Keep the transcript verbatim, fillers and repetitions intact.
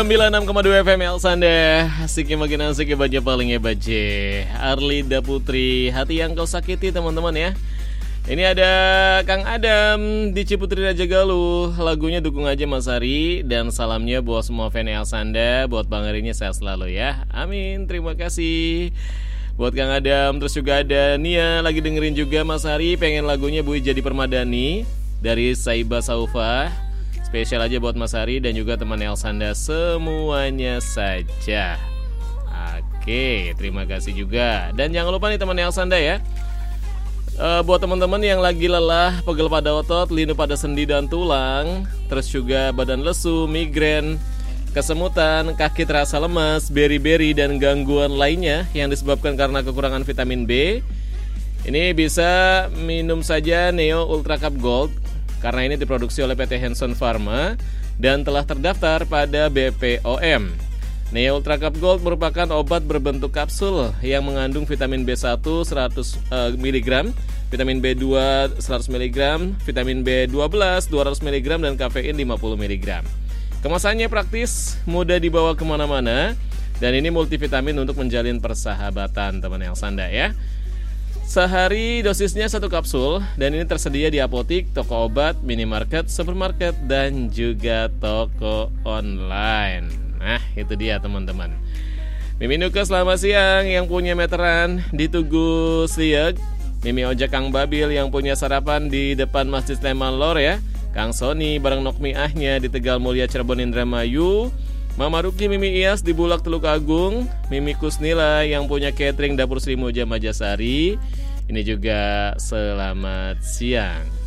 sembilan puluh enam koma dua F M El Sanda. Asik makin asik ya, baca paling hebat J. Arlinda Putri, hati yang kau sakiti teman-teman ya. Ini ada Kang Adam di Ciputri Raja Galuh. Lagunya dukung aja Mas Ari. Dan salamnya buat semua fan El Sanda. Buat Bang Arinya sehat selalu ya. Amin, terima kasih buat Kang Adam. Terus juga ada Nia lagi dengerin juga Mas Ari. Pengen lagunya Bui Jadi Permadani dari Saiba Saufa. Spesial aja buat Mas Ari dan juga teman El Sanda semuanya saja. Oke, terima kasih juga. Dan jangan lupa nih teman El Sanda ya, e, buat teman-teman yang lagi lelah, pegel pada otot, linu pada sendi dan tulang, terus juga badan lesu, migrain, kesemutan, kaki terasa lemas, beri-beri dan gangguan lainnya yang disebabkan karena kekurangan vitamin B, ini bisa minum saja Neo Ultra Cup Gold. Karena ini diproduksi oleh P T Hanson Pharma dan telah terdaftar pada B P O M. Neo Ultra Cup Gold merupakan obat berbentuk kapsul yang mengandung vitamin B satu seratus miligram, vitamin B dua seratus miligram, vitamin B dua belas dua ratus miligram, dan kafein lima puluh miligram. Kemasannya praktis, mudah dibawa kemana-mana, dan ini multivitamin untuk menjalin persahabatan teman El Sanda ya. Sehari dosisnya satu kapsul dan ini tersedia di apotik, toko obat, minimarket, supermarket, dan juga toko online. Nah itu dia teman-teman. Mimi Nuka selamat siang yang punya meteran di Tugu Sliek. Mimi Ojek Kang Babil yang punya sarapan di depan Masjid Sleman Lor ya. Kang Sony bareng Nokmi Ahnya di Tegal Mulia Cirebon Indramayu. Mama Ruki Mimi Iyas di Bulak Teluk Agung. Mimi Kusnila yang punya catering Dapur Sri Muja Majasari. Ini juga selamat siang.